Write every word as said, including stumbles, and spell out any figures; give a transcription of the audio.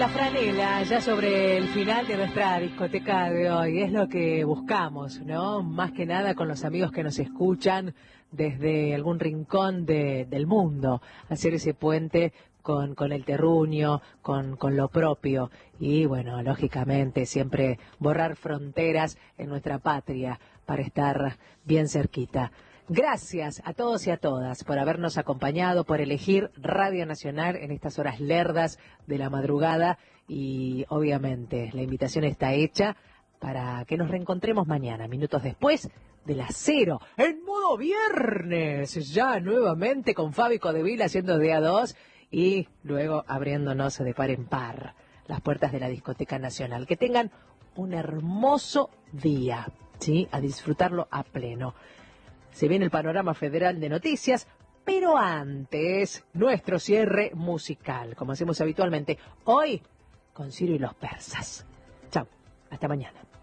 La franela, ya sobre el final de nuestra discoteca de hoy, es lo que buscamos, ¿no? Más que nada con los amigos que nos escuchan desde algún rincón de, del mundo, hacer ese puente con, con el terruño, con, con lo propio y, bueno, lógicamente siempre borrar fronteras en nuestra patria para estar bien cerquita. Gracias a todos y a todas por habernos acompañado, por elegir Radio Nacional en estas horas lerdas de la madrugada y obviamente la invitación está hecha para que nos reencontremos mañana, minutos después de las cero, en modo viernes, ya nuevamente con Fabi Codevil haciendo de a dos y luego abriéndonos de par en par las puertas de la Discoteca Nacional. Que tengan un hermoso día, ¿sí? A disfrutarlo a pleno. Se viene el panorama federal de noticias, pero antes, nuestro cierre musical, como hacemos habitualmente, hoy con Ciro y los persas. Chao, hasta mañana.